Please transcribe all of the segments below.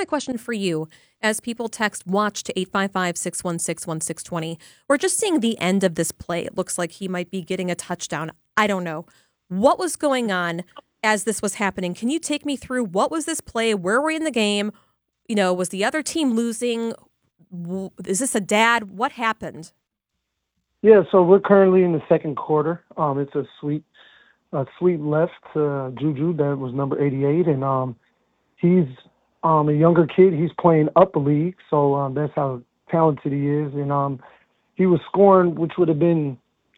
my question for you. As people text watch to 855-616-1620, we're just seeing the end of this play. It looks like he might be getting a touchdown. I don't know. What was going on as this was happening? Can you take me through what was this play? Where were we in the game? Was the other team losing? Is this a dad? What happened? Yeah, so we're currently in the second quarter. It's a sweep left to Juju that was number 88, and he's a younger kid. He's playing up a league, so that's how talented he is. And he was scoring, which would have been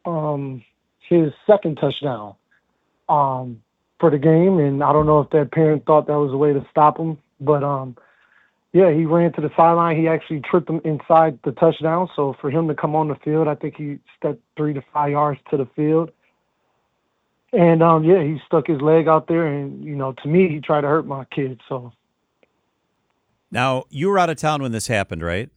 his second touchdown for the game. And I don't know if that parent thought that was a way to stop him, but yeah, he ran to the sideline. He actually tripped him inside the touchdown. So for him to come on the field, I think he stepped 3 to 5 yards to the field. And, yeah, he stuck his leg out there. And, to me, he tried to hurt my kid. So. Now, you were out of town when this happened, right?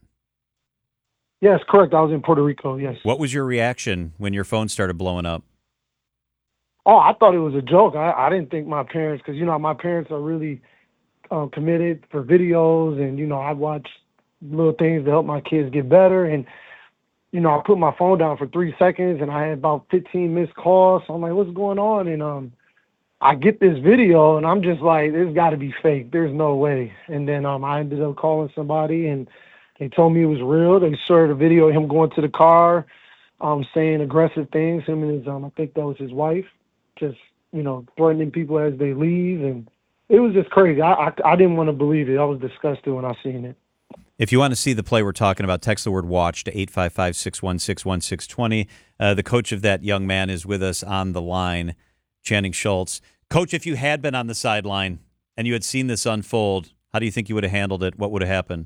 Yes, correct. I was in Puerto Rico, yes. What was your reaction when your phone started blowing up? Oh, I thought it was a joke. I didn't think my parents, because, my parents are really committed for videos, and I watch little things to help my kids get better. And I put my phone down for 3 seconds, and I had about 15 missed calls. So I'm like, what's going on? And I get this video, and I'm just like, this got to be fake. There's no way. And then I ended up calling somebody, and they told me it was real. They showed a video of him going to the car, saying aggressive things. Him and his I think that was his wife, just threatening people as they leave. And it was just crazy. I didn't want to believe it. I was disgusted when I seen it. If you want to see the play we're talking about, text the word watch to 855-616-1620. The coach of that young man is with us on the line, Channing Schultz. Coach, if you had been on the sideline and you had seen this unfold, how do you think you would have handled it? What would have happened?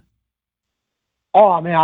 Oh, man,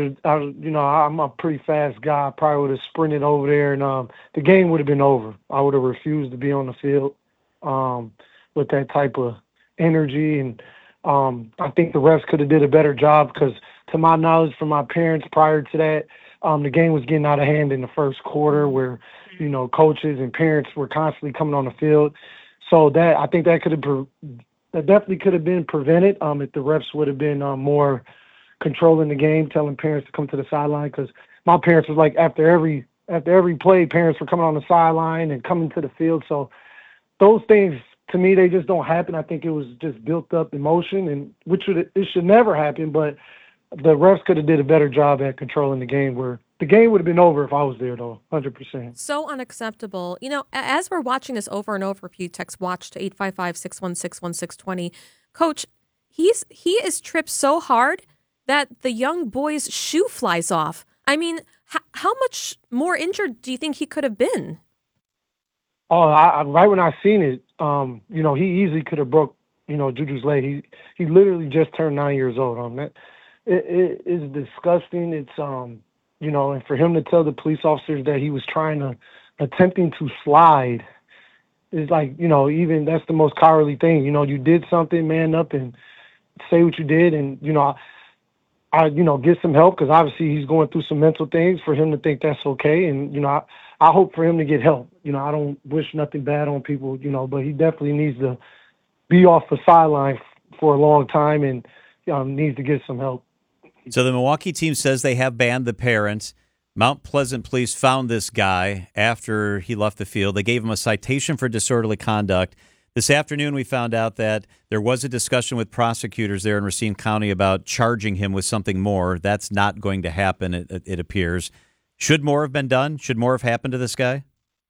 I'm a pretty fast guy. I probably would have sprinted over there, and the game would have been over. I would have refused to be on the field with that type of energy. And I think the refs could have did a better job because, to my knowledge, from my parents prior to that, the game was getting out of hand in the first quarter where, coaches and parents were constantly coming on the field. So I think that definitely could have been prevented if the refs would have been more controlling the game, telling parents to come to the sideline. Because my parents was like, after every play, parents were coming on the sideline and coming to the field. So those things, to me, they just don't happen. I think it was just built up emotion, and it should never happen. But the refs could have did a better job at controlling the game, where the game would have been over if I was there, though, 100%. So unacceptable. As we're watching this over and over, if you text watch to 855-616-1620, Coach, he is tripped so hard that the young boy's shoe flies off. I mean, how much more injured do you think he could have been? Oh, right when I seen it, he easily could have broke, Juju's leg. He literally just turned 9 years old. It is disgusting. It's and for him to tell the police officers that he was attempting to slide, is like, even that's the most cowardly thing. You did something, man up and say what you did, and I get some help, because obviously he's going through some mental things. For him to think that's okay, and I hope for him to get help. I don't wish nothing bad on people, but he definitely needs to be off the sideline for a long time, and needs to get some help. So the Milwaukee team says they have banned the parents. Mount Pleasant police found this guy after he left the field. They gave him a citation for disorderly conduct. This afternoon, we found out that there was a discussion with prosecutors there in Racine County about charging him with something more. That's not going to happen, it appears. Should more have been done? Should more have happened to this guy?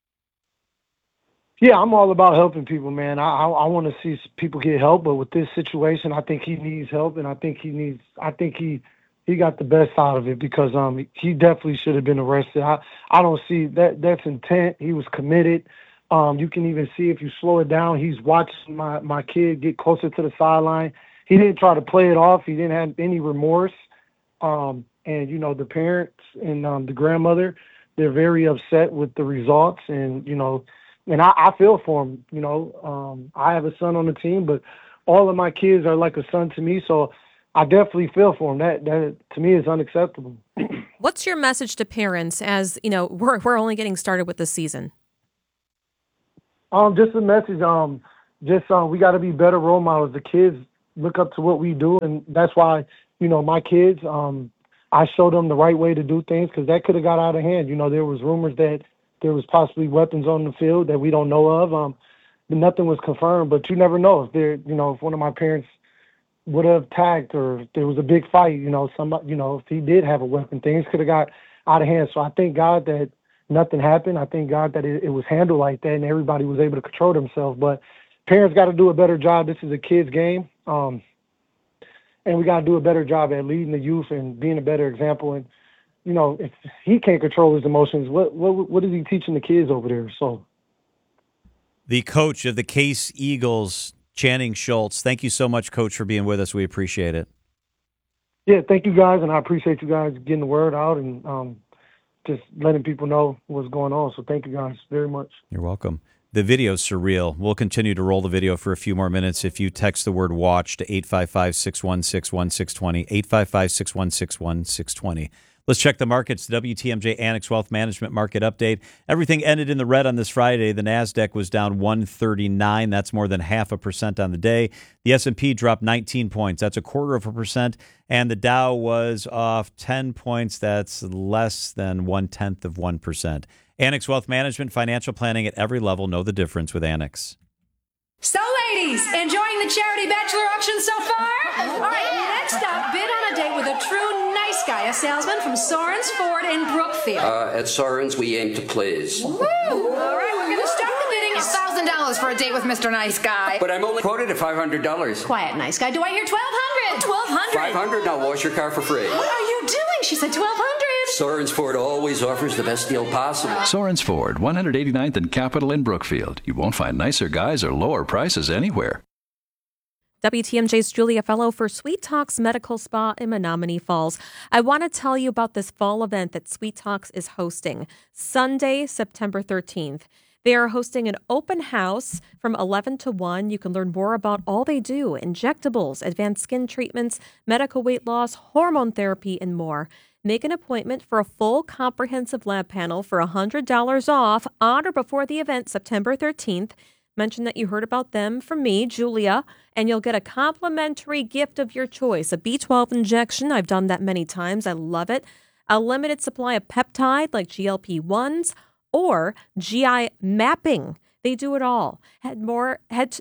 Yeah, I'm all about helping people, man. I want to see people get help, but with this situation, I think he needs help, and I think he got the best out of it, because he definitely should have been arrested. I don't see that's intent. He was committed. You can even see, if you slow it down, he's watching my kid get closer to the sideline. He didn't try to play it off. He didn't have any remorse. And the parents and the grandmother, they're very upset with the results, and and I feel for him. I have a son on the team, but all of my kids are like a son to me, so I definitely feel for him. That to me is unacceptable. What's your message to parents as, we're only getting started with this season? Just a message. We got to be better role models. The kids look up to what we do, and that's why, my kids, I showed them the right way to do things, because that could have got out of hand. There was rumors that there was possibly weapons on the field that we don't know of. But nothing was confirmed, but you never know if if one of my parents would have tagged or there was a big fight, if he did have a weapon, things could have got out of hand. So I thank God that nothing happened. I thank God that it was handled like that and everybody was able to control themselves. But parents got to do a better job. This is a kid's game. And we got to do a better job at leading the youth and being a better example. And, if he can't control his emotions, what is he teaching the kids over there? So. The coach of the Case Eagles, Channing Schultz. Thank you so much, Coach, for being with us. We appreciate it. Yeah, thank you guys, and I appreciate you guys getting the word out and just letting people know what's going on. So thank you guys very much. You're welcome. The video's surreal. We'll continue to roll the video for a few more minutes if you text the word WATCH to 855-616-1620, 855-616-1620. Let's check the markets. WTMJ Annex Wealth Management market update. Everything ended in the red on this Friday. The NASDAQ was down 139. That's more than 0.5% on the day. The S&P dropped 19 points. That's 0.25%. And the Dow was off 10 points. That's less than 0.1%. Annex Wealth Management, financial planning at every level. Know the difference with Annex. So, ladies, enjoying the charity bachelor auction so far? All right, next up, bid on a date with a true nice guy, a salesman from Sorens Ford in Brookfield. At Sorens, we aim to please. Woo! All right, we're going to start the bidding at $1,000 for a date with Mr. Nice Guy. But I'm only quoted at $500. Quiet, nice guy. Do I hear $1,200? $1,200? $500, now wash your car for free. What are you doing? She said $1,200. Sorens Ford always offers the best deal possible. Sorens Ford, 189th and Capitol in Brookfield. You won't find nicer guys or lower prices anywhere. WTMJ's Julia Fellow for Sweet Talks Medical Spa in Menominee Falls. I want to tell you about this fall event that Sweet Talks is hosting Sunday, September 13th. They are hosting an open house from 11 to 1. You can learn more about all they do: injectables, advanced skin treatments, medical weight loss, hormone therapy, and more. Make an appointment for a full comprehensive lab panel for $100 off on or before the event, September 13th. Mention that you heard about them from me, Julia, and you'll get a complimentary gift of your choice. A B12 injection. I've done that many times. I love it. A limited supply of peptide like GLP-1s or GI mapping. They do it all. Learn more at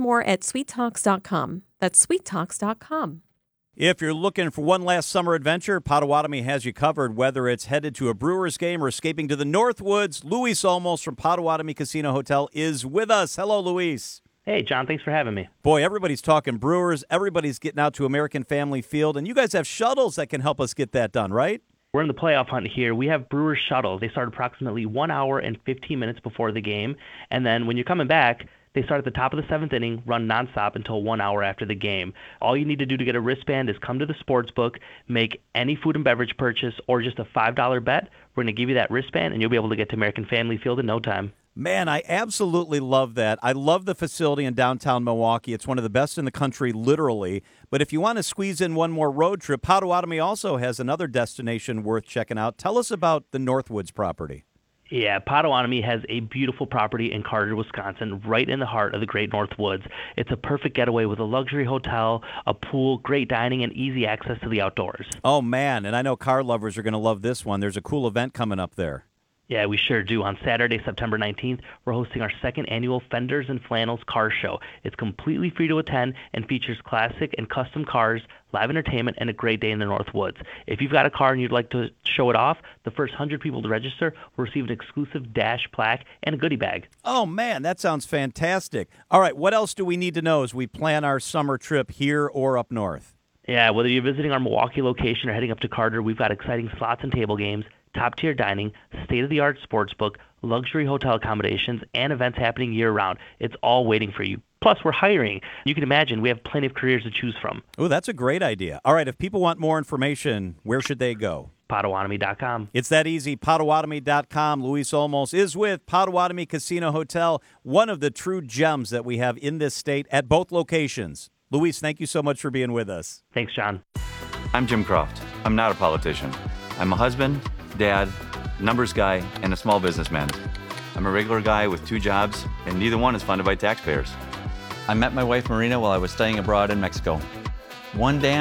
sweettalks.com. That's sweettalks.com. If you're looking for one last summer adventure, Potawatomi has you covered. Whether it's headed to a Brewers game or escaping to the Northwoods, Luis Olmos from Potawatomi Casino Hotel is with us. Hello, Luis. Hey, John. Thanks for having me. Boy, everybody's talking Brewers. Everybody's getting out to American Family Field, and you guys have shuttles that can help us get that done, right? We're in the playoff hunt here. We have Brewers shuttles. They start approximately 1 hour and 15 minutes before the game, and then when you're coming back, they start at the top of the seventh inning, run nonstop until 1 hour after the game. All you need to do to get a wristband is come to the sports book, make any food and beverage purchase, or just a $5 bet. We're going to give you that wristband, and you'll be able to get to American Family Field in no time. Man, I absolutely love that. I love the facility in downtown Milwaukee. It's one of the best in the country, literally. But if you want to squeeze in one more road trip, Potawatomi also has another destination worth checking out. Tell us about the Northwoods property. Yeah, Potawatomi has a beautiful property in Carter, Wisconsin, right in the heart of the Great North Woods. It's a perfect getaway with a luxury hotel, a pool, great dining, and easy access to the outdoors. Oh, man, and I know car lovers are going to love this one. There's a cool event coming up there. Yeah, we sure do. On Saturday, September 19th, we're hosting our second annual Fenders and Flannels Car Show. It's completely free to attend and features classic and custom cars, live entertainment, and a great day in the North Woods. If you've got a car and you'd like to show it off, the first 100 people to register will receive an exclusive Dash plaque and a goodie bag. Oh, man, that sounds fantastic. All right, what else do we need to know as we plan our summer trip here or up north? Yeah, whether you're visiting our Milwaukee location or heading up to Carter, we've got exciting slots and table games, top-tier dining, state-of-the-art sportsbook, luxury hotel accommodations, and events happening year-round. It's all waiting for you. Plus, we're hiring. You can imagine we have plenty of careers to choose from. Oh, that's a great idea. All right, if people want more information, where should they go? Potawatomi.com. It's that easy, Potawatomi.com. Luis Olmos is with Potawatomi Casino Hotel, one of the true gems that we have in this state at both locations. Luis, thank you so much for being with us. Thanks, John. I'm Jim Croft. I'm not a politician. I'm a husband, dad, numbers guy, and a small businessman. I'm a regular guy with 2 jobs, and neither one is funded by taxpayers. I met my wife Marina while I was studying abroad in Mexico. One dance